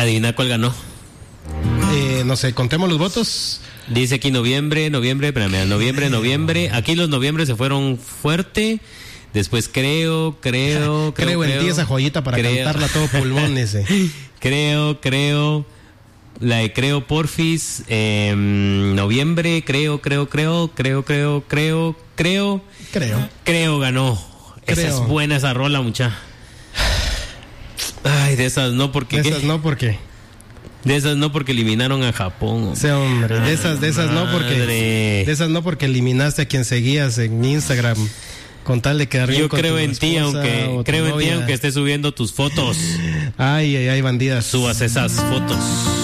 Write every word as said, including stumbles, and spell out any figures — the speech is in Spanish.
Adivina cuál ganó. Eh, no sé, contemos los votos. Dice aquí noviembre, noviembre, espérame, noviembre, noviembre. Aquí los noviembre se fueron fuerte. Después creo, creo, creo. Creo en creo, ti esa joyita para creo. cantarla todo pulmón ese. Creo, creo. La de creo Porfis. Eh, noviembre, creo, creo, creo, creo, creo, creo, creo. Creo. Creo ganó. Creo. Esa es buena esa rola, mucha. Ay, de esas no porque. De esas ¿qué? no porque. De esas no porque eliminaron a Japón. Sí, hombre. De esas, de esas no porque. Madre. De esas no porque eliminaste a quien seguías en Instagram. Con tal de quedar bien Yo con creo tu en ti, esposa aunque o tu creo en ti, novia. aunque estés subiendo tus fotos. Ay, ay, ay, bandidas. Subas esas fotos.